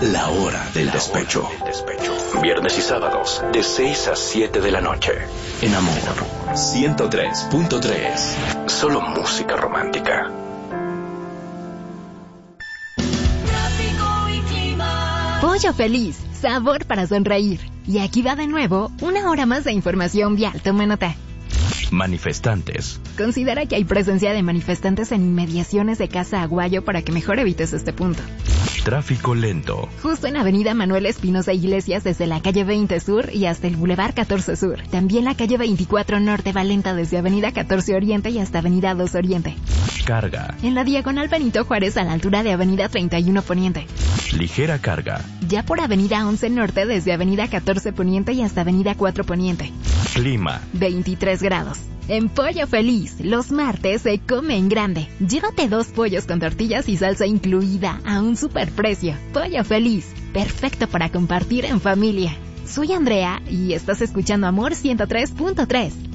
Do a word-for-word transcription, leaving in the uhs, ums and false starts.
La hora del despecho. Viernes y sábados, de seis a siete de la noche. En Amor ciento tres punto tres. Solo música romántica. Pollo Feliz, sabor para sonreír. Y aquí va de nuevo una hora más de información vial. Tome nota. Manifestantes. Considera que hay presencia de manifestantes en inmediaciones de Casa Aguayo para que mejor evites este punto. Tráfico lento. Justo en Avenida Manuel Espinosa Iglesias, desde la calle veinte Sur y hasta el Boulevard catorce Sur. También la calle veinticuatro Norte Valenta, desde Avenida catorce Oriente y hasta Avenida dos Oriente. Carga. En la diagonal Benito Juárez, a la altura de Avenida treinta y uno Poniente. Ligera carga. Ya por Avenida once Norte, desde Avenida catorce Poniente y hasta Avenida cuatro Poniente. Clima. veintitrés grados. En Pollo Feliz, los martes se come en grande. Llévate dos pollos con tortillas y salsa incluida a un superprecio. Pollo Feliz, perfecto para compartir en familia. Soy Andrea y estás escuchando Amor ciento tres punto tres.